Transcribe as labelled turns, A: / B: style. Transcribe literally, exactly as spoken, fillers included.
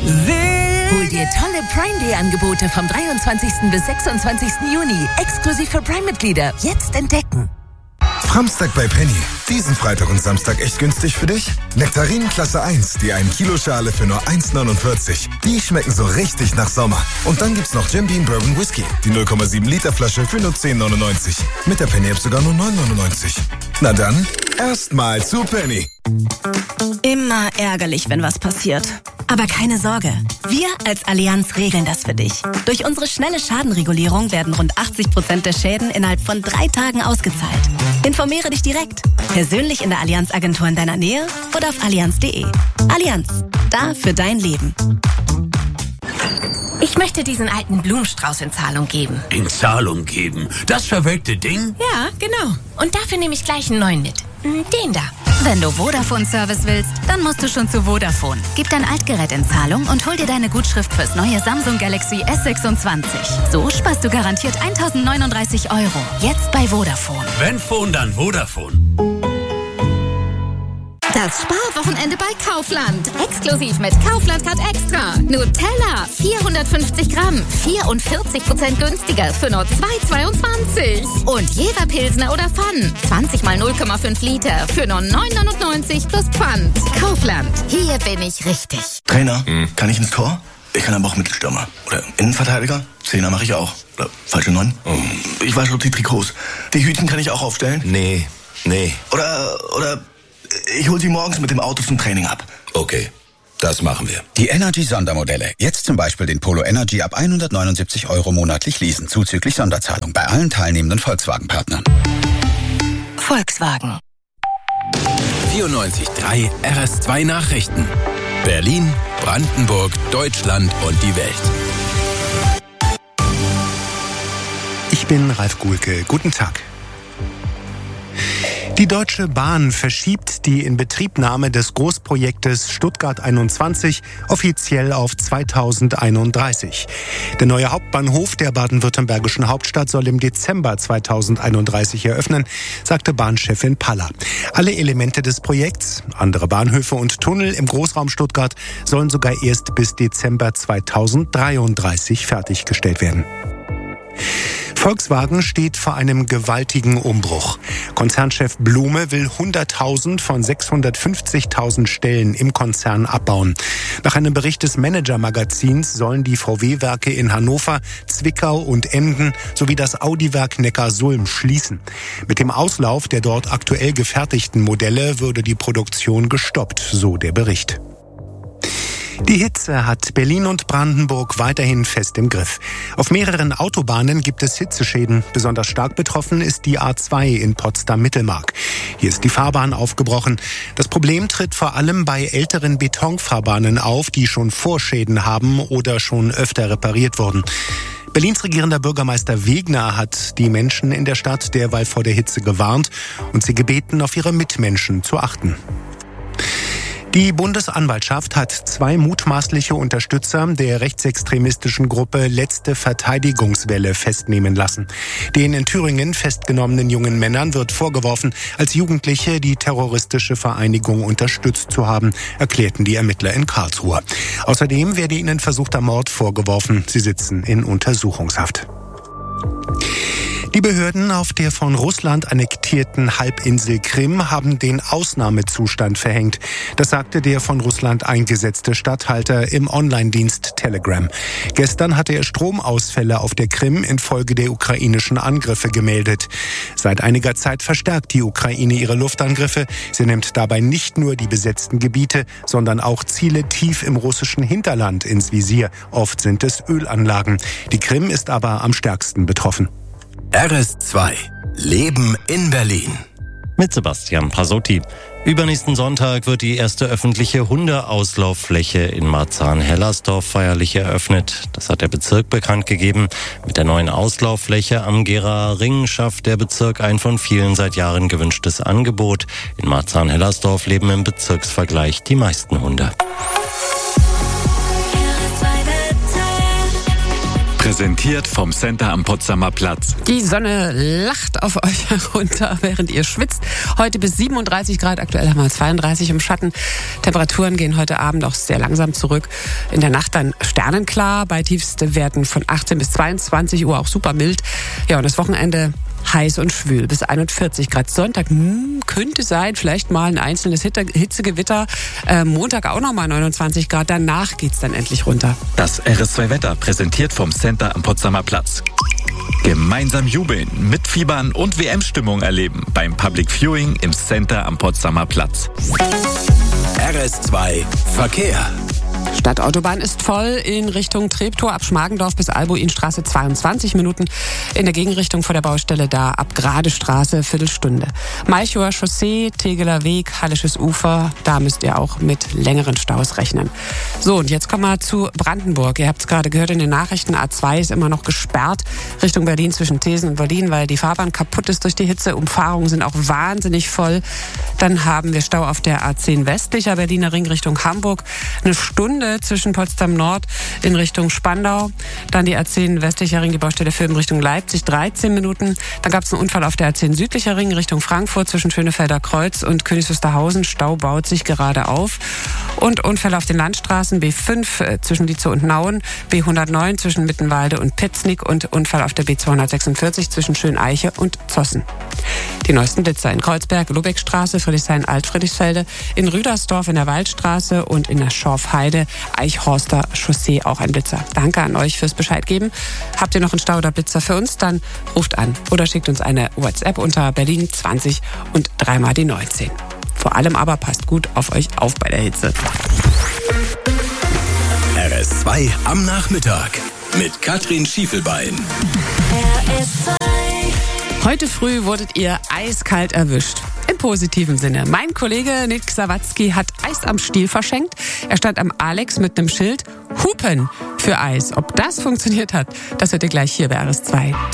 A: Hol dir tolle Prime Day Angebote vom dreiundzwanzigsten bis sechsundzwanzigsten Juni. Exklusiv für Prime-Mitglieder. Jetzt entdecken.
B: Samstag bei Penny. Diesen Freitag und Samstag echt günstig für dich? Nektarinen Klasse eins, die ein Kilo Schale für nur eins neunundvierzig. Die schmecken so richtig nach Sommer. Und dann gibt's noch Jim Beam Bourbon Whisky, die null Komma sieben Liter Flasche für nur zehn neunundneunzig. Mit der Penny-App sogar nur neun neunundneunzig. Na dann, erstmal zu Penny.
C: Immer ärgerlich, wenn was passiert. Aber keine Sorge, wir als Allianz regeln das für dich. Durch unsere schnelle Schadenregulierung werden rund achtzig Prozent der Schäden innerhalb von drei Tagen ausgezahlt. Informiere dich direkt, persönlich in der Allianz-Agentur in deiner Nähe oder auf allianz punkt de. Allianz, da für dein Leben.
D: Ich möchte diesen alten Blumenstrauß in Zahlung geben.
E: In Zahlung geben? Das verwelkte Ding?
D: Ja, genau. Und dafür nehme ich gleich einen neuen mit. Den da.
F: Wenn du Vodafone-Service willst, dann musst du schon zu Vodafone. Gib dein Altgerät in Zahlung und hol dir deine Gutschrift fürs neue Samsung Galaxy S sechsundzwanzig. So sparst du garantiert eintausendneununddreißig Euro. Jetzt bei Vodafone.
E: Wenn Phone, dann Vodafone.
G: Das Sparwochenende bei Kaufland. Exklusiv mit Kaufland Card Extra. Nutella vierhundertfünfzig Gramm, vierundvierzig Prozent günstiger für nur zwei Euro zweiundzwanzig. Und Jever Pilsner oder Pfann, zwanzig mal null Komma fünf Liter für nur neun Euro neunundneunzig plus Pfand. Kaufland, hier bin ich richtig.
H: Trainer, hm. kann ich ins Tor? Ich kann aber auch Mittelstürmer. Oder Innenverteidiger? Zehner mache ich auch. Oder falsche Neun? Oh. Ich wasche die Trikots. Die Hütchen kann ich auch aufstellen?
E: Nee, nee.
H: Oder, oder... Ich hole sie morgens mit dem Auto zum Training ab.
E: Okay, das machen wir.
I: Die Energy-Sondermodelle. Jetzt zum Beispiel den Polo Energy ab hundertneunundsiebzig Euro monatlich leasen, zuzüglich Sonderzahlung bei allen teilnehmenden Volkswagen-Partnern.
C: Volkswagen.
J: vierundneunzig Komma drei R S zwei Nachrichten. Berlin, Brandenburg, Deutschland und die Welt.
K: Ich bin Ralf Guhlke. Guten Tag. Die Deutsche Bahn verschiebt die Inbetriebnahme des Großprojektes Stuttgart einundzwanzig offiziell auf zweitausendeinunddreißig. Der neue Hauptbahnhof der baden-württembergischen Hauptstadt soll im Dezember zweitausendeinunddreißig eröffnen, sagte Bahnchefin Paller. Alle Elemente des Projekts, andere Bahnhöfe und Tunnel im Großraum Stuttgart, sollen sogar erst bis Dezember zweitausenddreiunddreißig fertiggestellt werden. Volkswagen steht vor einem gewaltigen Umbruch. Konzernchef Blume will hunderttausend von sechshundertfünfzigtausend Stellen im Konzern abbauen. Nach einem Bericht des Manager-Magazins sollen die V W-Werke in Hannover, Zwickau und Emden sowie das Audi-Werk Neckarsulm schließen. Mit dem Auslauf der dort aktuell gefertigten Modelle würde die Produktion gestoppt, so der Bericht. Die Hitze hat Berlin und Brandenburg weiterhin fest im Griff. Auf mehreren Autobahnen gibt es Hitzeschäden. Besonders stark betroffen ist die A zwei in Potsdam-Mittelmark. Hier ist die Fahrbahn aufgebrochen. Das Problem tritt vor allem bei älteren Betonfahrbahnen auf, die schon Vorschäden haben oder schon öfter repariert wurden. Berlins regierender Bürgermeister Wegner hat die Menschen in der Stadt derweil vor der Hitze gewarnt und sie gebeten, auf ihre Mitmenschen zu achten. Die Bundesanwaltschaft hat zwei mutmaßliche Unterstützer der rechtsextremistischen Gruppe Letzte Verteidigungswelle festnehmen lassen. Den in Thüringen festgenommenen jungen Männern wird vorgeworfen, als Jugendliche die terroristische Vereinigung unterstützt zu haben, erklärten die Ermittler in Karlsruhe. Außerdem werde ihnen versuchter Mord vorgeworfen. Sie sitzen in Untersuchungshaft. Die Behörden auf der von Russland annektierten Halbinsel Krim haben den Ausnahmezustand verhängt. Das sagte der von Russland eingesetzte Statthalter im Online-Dienst Telegram. Gestern hatte er Stromausfälle auf der Krim infolge der ukrainischen Angriffe gemeldet. Seit einiger Zeit verstärkt die Ukraine ihre Luftangriffe. Sie nimmt dabei nicht nur die besetzten Gebiete, sondern auch Ziele tief im russischen Hinterland ins Visier. Oft sind es Ölanlagen. Die Krim ist aber am stärksten betroffen.
J: R S zwei. Leben in Berlin.
L: Mit Sebastian Pasotti. Übernächsten Sonntag wird die erste öffentliche Hundeauslauffläche in Marzahn-Hellersdorf feierlich eröffnet. Das hat der Bezirk bekannt gegeben. Mit der neuen Auslauffläche am Geraer Ring schafft der Bezirk ein von vielen seit Jahren gewünschtes Angebot. In Marzahn-Hellersdorf leben im Bezirksvergleich die meisten Hunde.
M: Präsentiert vom Center am Potsdamer Platz.
N: Die Sonne lacht auf euch herunter, während ihr schwitzt. Heute bis siebenunddreißig Grad, aktuell haben wir zweiunddreißig im Schatten. Temperaturen gehen heute Abend auch sehr langsam zurück. In der Nacht dann sternenklar, bei Tiefstwerten von achtzehn bis zweiundzwanzig Uhr, auch super mild. Ja, und das Wochenende heiß und schwül bis einundvierzig Grad. Sonntag hm, könnte sein, vielleicht mal ein einzelnes Hitzegewitter. Äh, Montag auch nochmal neunundzwanzig Grad. Danach geht's dann endlich runter.
M: Das R S zwei Wetter präsentiert vom Center am Potsdamer Platz. Gemeinsam jubeln, mitfiebern und W M-Stimmung erleben beim Public Viewing im Center am Potsdamer Platz.
J: R S zwei Verkehr.
N: Stadtautobahn ist voll in Richtung Treptow ab Schmargendorf bis Albuinstraße zweiundzwanzig Minuten. In der Gegenrichtung vor der Baustelle da ab Gradestraße Viertelstunde. Malchower Chaussee, Tegeler Weg, Hallisches Ufer, da müsst ihr auch mit längeren Staus rechnen. So, und jetzt kommen wir zu Brandenburg. Ihr habt es gerade gehört in den Nachrichten, A zwei ist immer noch gesperrt Richtung Berlin zwischen Thesen und Berlin, weil die Fahrbahn kaputt ist durch die Hitze. Umfahrungen sind auch wahnsinnig voll. Dann haben wir Stau auf der A zehn westlicher Berliner Ring Richtung Hamburg. Eine Stunde zwischen Potsdam Nord in Richtung Spandau. Dann die A zehn westlicher Ring, die Baustelle Film Richtung Leipzig, dreizehn Minuten. Dann gab es einen Unfall auf der A zehn südlicher Ring Richtung Frankfurt zwischen Schönefelder Kreuz und Königs Wusterhausen. Stau baut sich gerade auf. Und Unfälle auf den Landstraßen B fünf äh, zwischen Dietzow und Nauen, B hundertneun zwischen Mittenwalde und Pitznig und Unfall auf der B zweihundertsechsundvierzig zwischen Schöneiche und Zossen. Die neuesten Blitzer in Kreuzberg, Lubeckstraße, Friedrichshain-Alt-Friedrichsfelde, in Rüdersdorf in der Waldstraße und in der Schorfheide, Eichhorster Chaussee auch ein Blitzer. Danke an euch fürs Bescheid geben. Habt ihr noch einen Stau oder Blitzer für uns? Dann ruft an oder schickt uns eine WhatsApp unter Berlin zwanzig und dreimal die neunzehn. Vor allem aber passt gut auf euch auf bei der Hitze.
J: R S zwei am Nachmittag mit Katrin Schiefelbein.
N: R S zwei. Heute früh wurdet ihr eiskalt erwischt. Im positiven Sinne. Mein Kollege Nick Sawatzki hat Eis am Stiel verschenkt. Er stand am Alex mit einem Schild Hupen für Eis. Ob das funktioniert hat, das hört ihr gleich hier bei R S zwei.